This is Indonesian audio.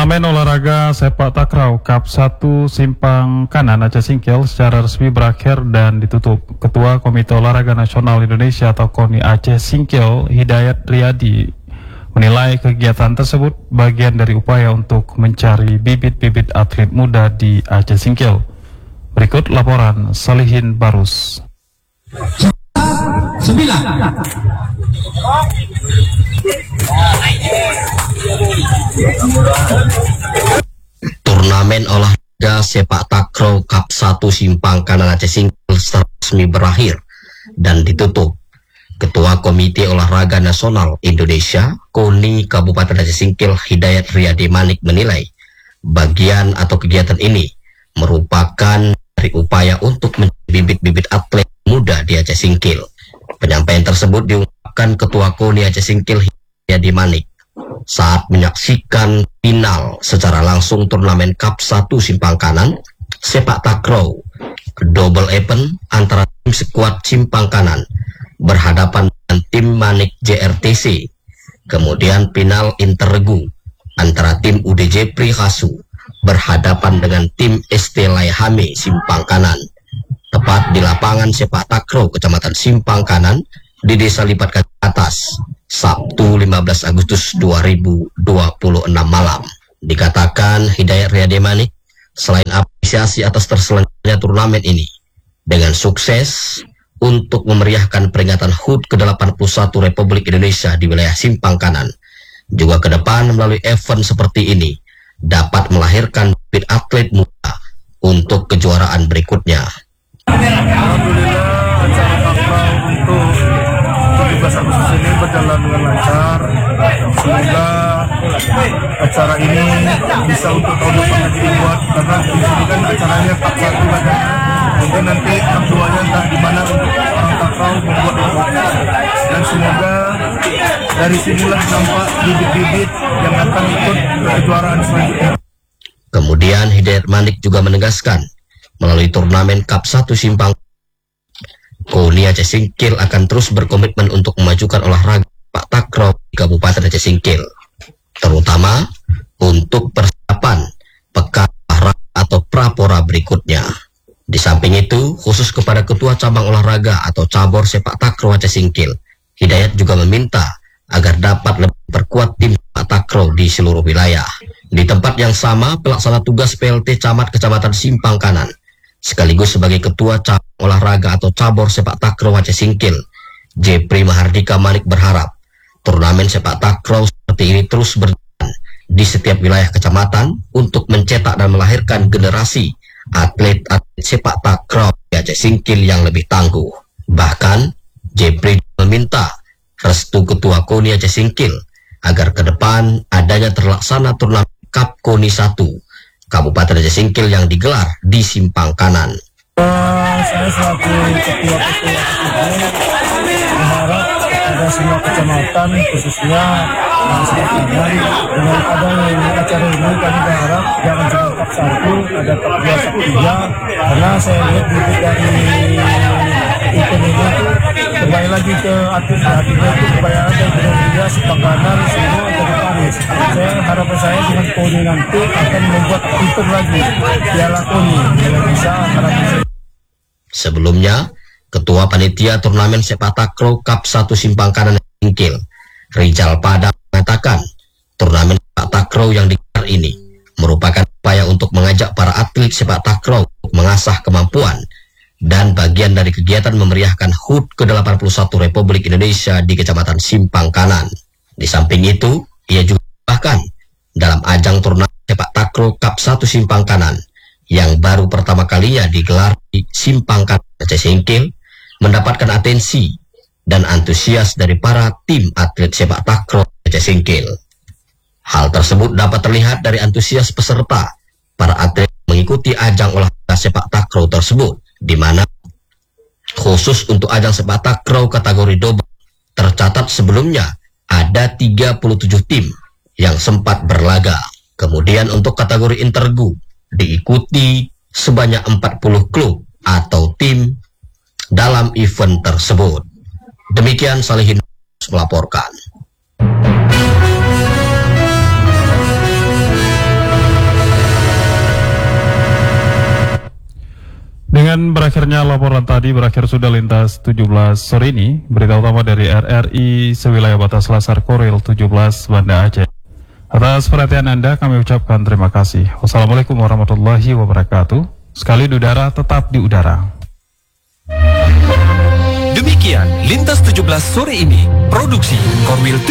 Turnamen olahraga sepak takraw Cup 1 Simpang Kanan Aceh Singkil secara resmi berakhir dan ditutup. Ketua Komite Olahraga Nasional Indonesia atau KONI Aceh Singkil, Hidayat Riyadi, menilai kegiatan tersebut bagian dari upaya untuk mencari bibit-bibit atlet muda di Aceh Singkil. Berikut laporan Salihin Barus. 9. Turnamen olahraga sepak takraw Cup 1 Simpang Kanan Aceh Singkil resmi berakhir dan ditutup. Ketua Komite Olahraga Nasional Indonesia KONI Kabupaten Aceh Singkil, Hidayat Riyadi Manik, menilai bagian atau kegiatan ini merupakan dari upaya untuk mencari bibit-bibit atlet muda di Aceh Singkil. Penyampaian tersebut diungkapkan Ketua KONI Aceh Singkil, Riyadi Manik, saat menyaksikan final secara langsung turnamen Cup 1 Simpang Kanan sepak takraw double event antara tim skuad Simpang Kanan berhadapan dengan tim Manik JRTC, kemudian final interregu antara tim UDJ Prihasu berhadapan dengan tim ST Layhame Simpang Kanan, tepat di lapangan sepak takraw Kecamatan Simpang Kanan di Desa Lipat Kaki Atas, Sabtu 15 Agustus 2026 malam. Dikatakan Hidayat Riyadi Manik, selain apresiasi atas terselenggaranya turnamen ini dengan sukses untuk memeriahkan peringatan HUT ke-81 Republik Indonesia di wilayah Simpang Kanan, juga ke depan melalui event seperti ini dapat melahirkan bibit atlet muda untuk kejuaraan berikutnya. Alhamdulillah, acara takraw untuk 17 Agustus ini berjalan dengan lancar. Semoga acara ini bisa untuk tahun depan lagi dibuat, karena di sini kan acaranya Cup 1 kan. Mungkin nanti Cup 2-nya entah di mana untuk orang takraw membuat event. Dan semoga dari sinilah nampak bibit-bibit yang akan ikut kejuaraan selanjutnya. Kemudian Hidayat Manik juga menegaskan, melalui turnamen Cup 1 Simpang, KONI Aceh Singkil akan terus berkomitmen untuk memajukan olahraga sepak takraw di Kabupaten Aceh Singkil, terutama untuk persiapan Pekan Olahraga atau Prapora berikutnya. Di samping itu, khusus kepada Ketua Cabang Olahraga atau Cabur Sepak Takraw Aceh Singkil, Hidayat juga meminta agar dapat lebih perkuat tim sepak takraw di seluruh wilayah. Di tempat yang sama, pelaksana tugas PLT Camat Kecamatan Simpang Kanan sekaligus sebagai Ketua Cabang Olahraga atau Cabur Sepak Takraw Aceh Singkil, Jepri Mahardika Manik, berharap turnamen sepak takraw seperti ini terus berjalan di setiap wilayah kecamatan untuk mencetak dan melahirkan generasi atlet-atlet sepak takraw di Aceh Singkil yang lebih tangguh. Bahkan Jepri meminta restu Ketua KONI Aceh Singkil agar ke depan adanya terlaksana turnamen Cup KONI 1 Kabupaten Aceh Singkil yang digelar di Simpang Kanan. Saya selaku ketua berharap ada semua kecamatan, khususnya Simpang Kanan, dengan adanya ini acara ini kami berharap jangan cuma Cup 1, ada Cup 2, Cup 3, karena saya lihat bibit dari event ini kembali lagi ke atletnya itu kebanyakan dari Indonesia, Simpang Kanan, semua dari Paris. Harapan saya dengan KONI nanti akan membuat event lagi Piala KONI yang bisa harapan saya. Sebelumnya, Ketua Panitia Turnamen Sepak Takraw Cup 1 Simpang Kanan Singkil, Rijal Padang, mengatakan turnamen sepak takraw yang digelar ini merupakan upaya untuk mengajak para atlet sepak takraw untuk mengasah kemampuan dan bagian dari kegiatan memeriahkan HUT ke-81 Republik Indonesia di Kecamatan Simpang Kanan. Di samping itu, ia juga bahkan dalam ajang turnamen sepak takraw Cup 1 Simpang Kanan yang baru pertama kalinya digelar di Simpang Kanan Aceh Singkil mendapatkan atensi dan antusias dari para tim atlet sepak takraw Aceh Singkil. Hal tersebut dapat terlihat dari antusias peserta para atlet mengikuti ajang olahraga sepak takraw tersebut, di mana khusus untuk ajang sepak takraw kategori double tercatat sebelumnya ada 37 tim yang sempat berlaga. Kemudian untuk kategori intergu diikuti sebanyak 40 klub atau tim dalam event tersebut. Demikian Salihin melaporkan. Dengan berakhirnya laporan tadi, berakhir sudah lintas 17 sore ini. Berita utama dari RRI sewilayah batas Lasar Koril 17 Banda Aceh. Atas perhatian Anda kami ucapkan terima kasih. Wassalamualaikum warahmatullahi wabarakatuh. Sekali di udara, tetap di udara. Demikian Lintas 17 sore ini. Produksi Korwil